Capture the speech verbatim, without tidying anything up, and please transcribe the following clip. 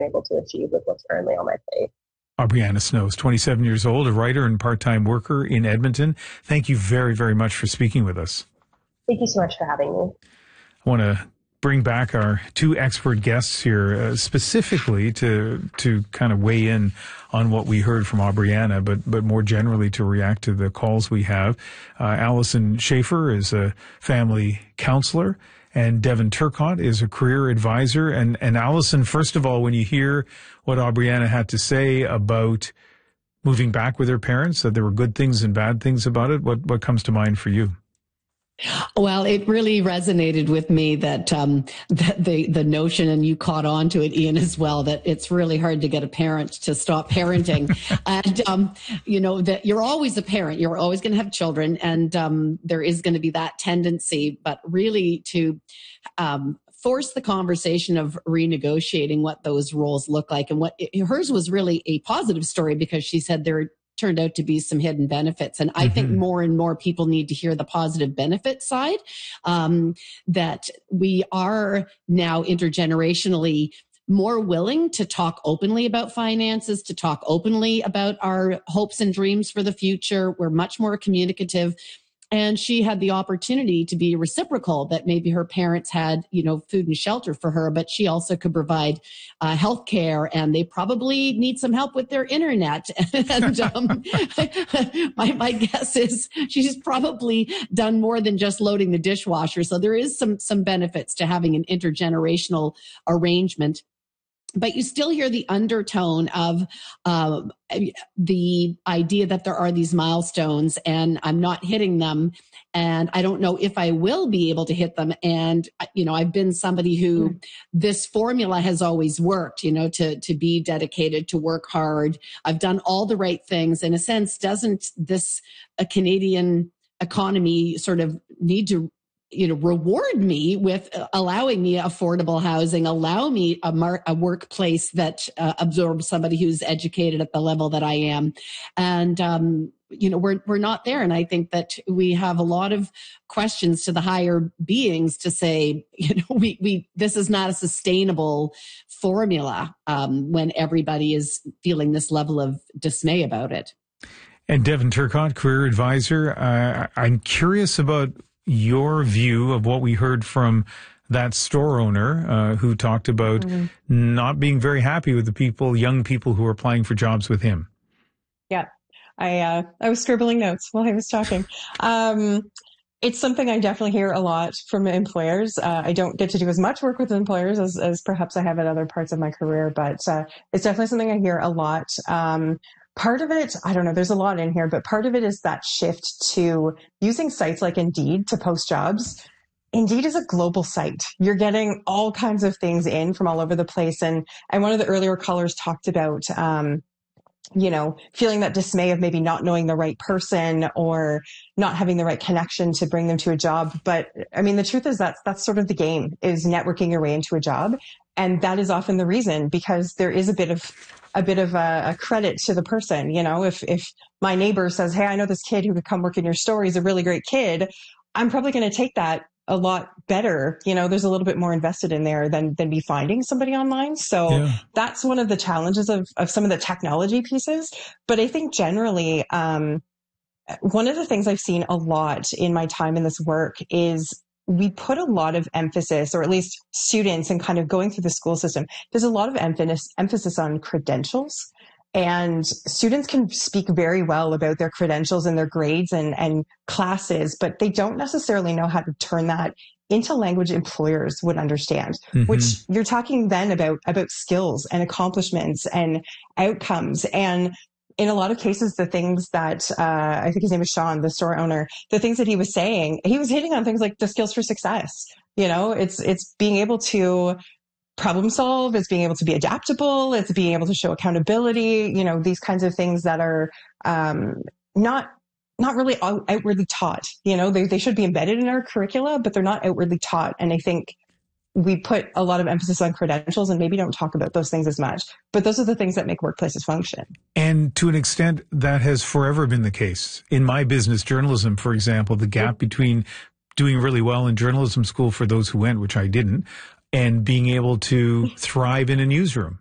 able to achieve with what's currently on my plate. Aubriana Snow is twenty-seven years old, a writer and part-time worker in Edmonton. Thank you very, very much for speaking with us. Thank you so much for having me. I want to bring back our two expert guests here, uh, specifically to to kind of weigh in on what we heard from Aubriana, but but more generally to react to the calls we have. Uh, Allison Schaefer is a family counselor, and Devin Turcotte is a career advisor. And and Allison, first of all, when you hear what Aubriana had to say about moving back with her parents, that there were good things and bad things about it, what what comes to mind for you? Well, it really resonated with me that, um, that the, the notion, and you caught on to it, Ian, as well, that it's really hard to get a parent to stop parenting. and, um, you know, that you're always a parent, you're always going to have children, and, um, there is going to be that tendency, but really to, um, force the conversation of renegotiating what those roles look like. And what it, hers was really a positive story, because she said there turned out to be some hidden benefits. And I mm-hmm. think more and more people need to hear the positive benefit side, um, that we are now intergenerationally more willing to talk openly about finances, to talk openly about our hopes and dreams for the future. We're much more communicative. And she had the opportunity to be reciprocal, that maybe her parents had, you know, food and shelter for her, but she also could provide uh, health care, and they probably need some help with their internet. and um, my, my guess is she's probably done more than just loading the dishwasher. So there is some, some benefits to having an intergenerational arrangement. But you still hear the undertone of uh, the idea that there are these milestones and I'm not hitting them, and I don't know if I will be able to hit them. And, you know, I've been somebody who mm. this formula has always worked, you know, to, to be dedicated, to work hard. I've done all the right things. In a sense, doesn't this a Canadian economy sort of need to you know, reward me with allowing me affordable housing, allow me a, mar- a workplace that uh, absorbs somebody who's educated at the level that I am. And, um, you know, we're, we're not there. And I think that we have a lot of questions to the higher beings to say, you know, we, we, this is not a sustainable formula, um, when everybody is feeling this level of dismay about it. And Devin Turcotte, career advisor, uh, I'm curious about your view of what we heard from that store owner uh, who talked about mm-hmm. not being very happy with the people, young people who are applying for jobs with him. Yeah, I uh, I was scribbling notes while I was talking. Um, it's something I definitely hear a lot from employers. Uh, I don't get to do as much work with employers as, as perhaps I have at other parts of my career, but uh, it's definitely something I hear a lot. Um, Part of it, I don't know, there's a lot in here, but part of it is that shift to using sites like Indeed to post jobs. Indeed is a global site. You're getting all kinds of things in from all over the place. And, and one of the earlier callers talked about, um, you know, feeling that dismay of maybe not knowing the right person or not having the right connection to bring them to a job. But I mean, the truth is that's, that's sort of the game, is networking your way into a job. And that is often the reason, because there is a bit of a bit of a, a credit to the person. You know, if, if my neighbor says, hey, I know this kid who could come work in your store, he's a really great kid, I'm probably going to take that a lot better. You know, there's a little bit more invested in there than, than me finding somebody online. So yeah. That's one of the challenges of, of some of the technology pieces. But I think generally, um, one of the things I've seen a lot in my time in this work is we put a lot of emphasis, or at least students and kind of going through the school system, there's a lot of emphasis, emphasis on credentials. And students can speak very well about their credentials and their grades and, and classes, but they don't necessarily know how to turn that into language employers would understand, mm-hmm. which you're talking then about, about skills and accomplishments and outcomes. And in a lot of cases, the things that, uh, I think his name is Sean, the store owner, the things that he was saying, he was hitting on things like the skills for success. You know, it's, it's being able to problem solve, it's being able to be adaptable, it's being able to show accountability, you know, these kinds of things that are, um, not, not really outwardly taught. You know, they, they should be embedded in our curricula, but they're not outwardly taught. And I think we put a lot of emphasis on credentials and maybe don't talk about those things as much, but those are the things that make workplaces function. And to an extent, that has forever been the case. In my business, journalism, for example, the gap between doing really well in journalism school for those who went, which I didn't, and being able to thrive in a newsroom.